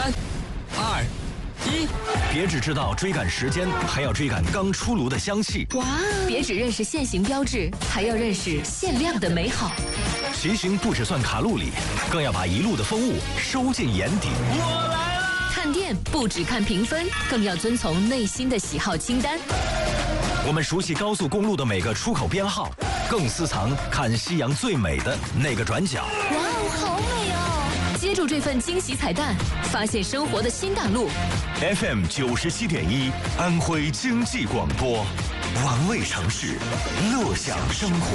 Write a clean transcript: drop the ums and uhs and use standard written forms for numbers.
3、2、1，别只知道追赶时间，还要追赶刚出炉的香气。 哇！别只认识现行标志，还要认识限量的美好。 骑行不只算卡路里，更要把一路的风物收进眼底。我来了！ 看店不只看评分，更要遵从内心的喜好清单。 我们熟悉高速公路的每个出口编号，更私藏看夕阳最美的那个转角。 哇哦，好美哦！接住这份惊喜彩蛋，发现生活的新大陆。 FM 97.1，安徽经济广播，玩味城市，乐享生活。